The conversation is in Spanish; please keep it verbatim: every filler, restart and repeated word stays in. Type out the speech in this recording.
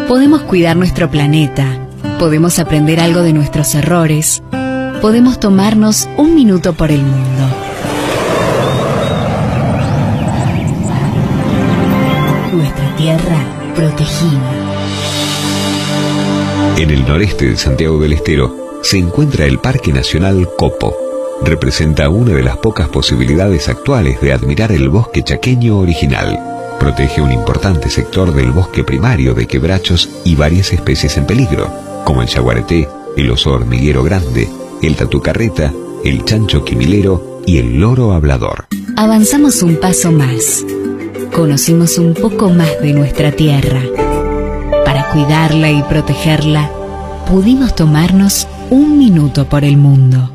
Podemos cuidar nuestro planeta, podemos aprender algo de nuestros errores, podemos tomarnos un minuto por el mundo. Nuestra tierra protegida. En el noreste de Santiago del Estero se encuentra el Parque Nacional Copo. Representa una de las pocas posibilidades actuales de admirar el bosque chaqueño original. Protege un importante sector del bosque primario de quebrachos y varias especies en peligro, como el yaguareté, el oso hormiguero grande, el tatucarreta, el chancho quimilero y el loro hablador. Avanzamos un paso más. Conocimos un poco más de nuestra tierra. Para cuidarla y protegerla, pudimos tomarnos un minuto por el mundo.